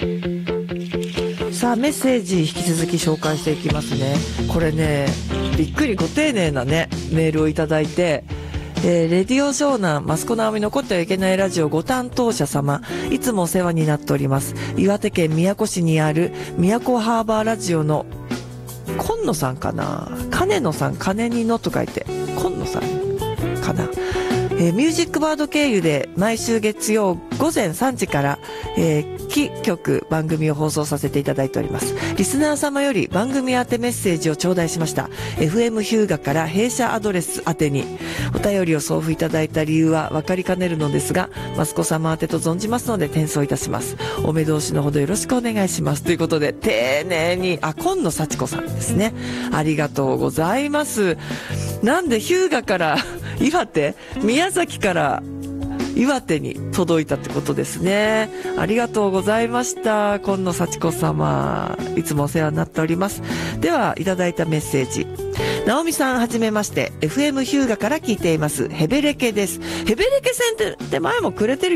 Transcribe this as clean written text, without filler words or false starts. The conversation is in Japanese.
さあメッセージ引き続き紹介していきますね。これね、びっくりご丁寧なねメールをいただいて、レディオ湘南マスコ直美残ってはいけないラジオご担当者様、いつもお世話になっております。岩手県宮古市にある宮古ハーバーラジオの今野さんかな、金野さん、金にのと書いて今野さんかな。ミュージックバード経由で毎週月曜午前3時から、キ局番組を放送させていただいております。リスナー様より番組宛てメッセージを頂戴しました。 FM ヒューガから弊社アドレス宛てにお便りを送付いただいた理由は分かりかねるのですが、マスコ様宛てと存じますので転送いたします。お目通しのほどよろしくお願いします、ということで丁寧に、今野幸子さんですね。ありがとうございます。なんでヒューガから岩手、宮崎から岩手に届いたってことですね。ありがとうございました。今野幸子様、いつもお世話になっております。では、いただいたメッセージ。直美さんはじめまして、 FM ヒューガから聞いていますヘベレケです。ヘベレケさんって前もくれてる